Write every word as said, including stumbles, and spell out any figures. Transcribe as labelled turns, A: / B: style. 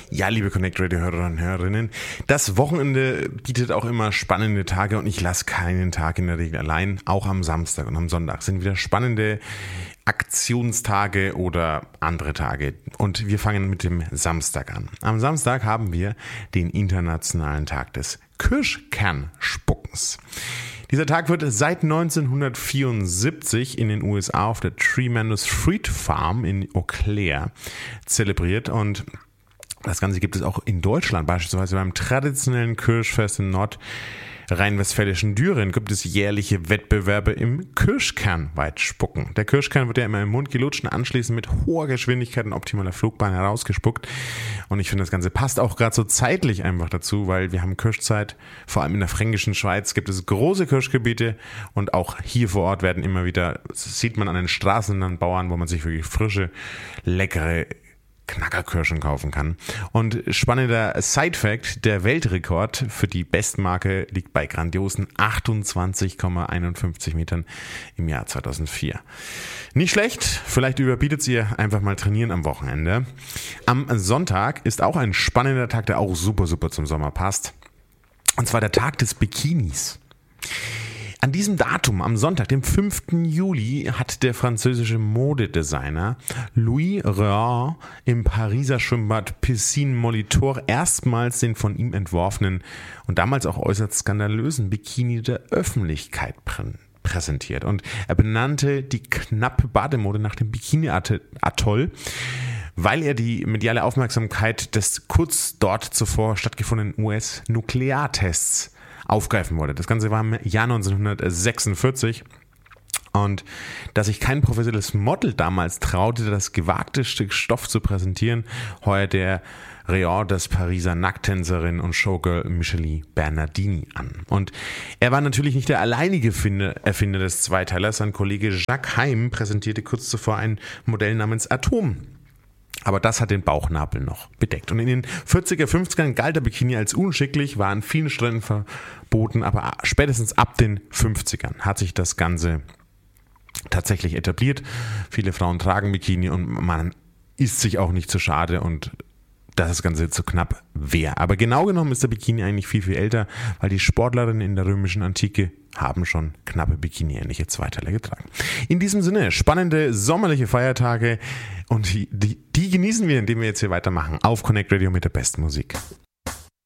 A: Ja, liebe Connect Radio Hörer und Hörerinnen, das Wochenende bietet auch immer spannende Tage und ich lasse keinen Tag in der Regel allein. Auch am Samstag und am Sonntag sind wieder spannende Aktionstage oder andere Tage. Und wir fangen mit dem Samstag an. Am Samstag haben wir den Internationalen Tag des Kirschkernspuckens. Dieser Tag wird seit neunzehnhundertvierundsiebzig in den U S A auf der Tremendous Fruit Farm in Eau Claire zelebriert und das Ganze gibt es auch in Deutschland, beispielsweise beim traditionellen Kirschfest in nordrhein-westfälischen Düren gibt es jährliche Wettbewerbe im Kirschkernweitspucken. Der Kirschkern wird ja immer im Mund gelutscht und anschließend mit hoher Geschwindigkeit und optimaler Flugbahn herausgespuckt. Und ich finde, das Ganze passt auch gerade so zeitlich einfach dazu, weil wir haben Kirschzeit, vor allem in der fränkischen Schweiz gibt es große Kirschgebiete und auch hier vor Ort werden immer wieder, das sieht man an den Straßen an Bauern, wo man sich wirklich frische, leckere Knackerkirschen kaufen kann. Und spannender Side-Fact, der Weltrekord für die Bestmarke liegt bei grandiosen achtundzwanzig Komma einundfünfzig Metern im Jahr zweitausendvier. Nicht schlecht, vielleicht überbietet ihr einfach mal trainieren am Wochenende. Am Sonntag ist auch ein spannender Tag, der auch super, super zum Sommer passt. Und zwar der Tag des Bikinis. An diesem Datum, am Sonntag, dem fünften Juli, hat der französische Modedesigner Louis Réal im Pariser Schwimmbad Piscine Molitor erstmals den von ihm entworfenen und damals auch äußerst skandalösen Bikini der Öffentlichkeit prä- präsentiert. Und er benannte die knappe Bademode nach dem Bikini-Atoll, weil er die mediale Aufmerksamkeit des kurz dort zuvor stattgefundenen U S-Nukleartests aufgreifen wollte. Das Ganze war im Jahr neunzehnhundertsechsundvierzig und dass sich kein professionelles Model damals traute, das gewagte Stück Stoff zu präsentieren, heuert der Réal das Pariser Nacktänzerin und Showgirl Micheline Bernardini an. Und er war natürlich nicht der alleinige Erfinder des Zweiteilers. Sein Kollege Jacques Heim präsentierte kurz zuvor ein Modell namens Atom. Aber das hat den Bauchnabel noch bedeckt. Und in den vierziger, fünfzigern galt der Bikini als unschicklich, war an vielen Stränden verboten, aber spätestens ab den fünfzigern hat sich das Ganze tatsächlich etabliert. Viele Frauen tragen Bikini und man ist sich auch nicht zu schade und dass das Ganze zu knapp wäre. Aber genau genommen ist der Bikini eigentlich viel, viel älter, weil die Sportlerinnen in der römischen Antike haben schon knappe Bikini-ähnliche Zweiteiler getragen. In diesem Sinne, spannende sommerliche Feiertage und die, die, die genießen wir, indem wir jetzt hier weitermachen auf Connect Radio mit der besten Musik.